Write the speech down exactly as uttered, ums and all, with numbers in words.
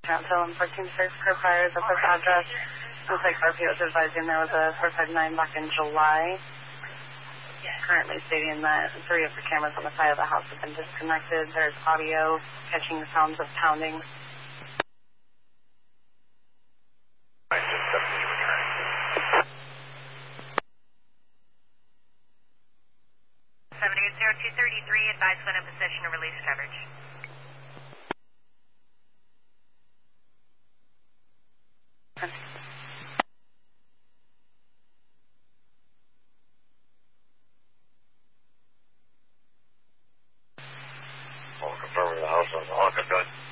Town fourteen six providers at this address. Looks like R P O is advising there was a four five nine back in July. Currently stating that three of the cameras on the side of the house have been disconnected. There's audio catching the sounds of pounding. seven eight zero two three three, advise when in possession of release coverage. Well, confirming the house on the Hawk, good.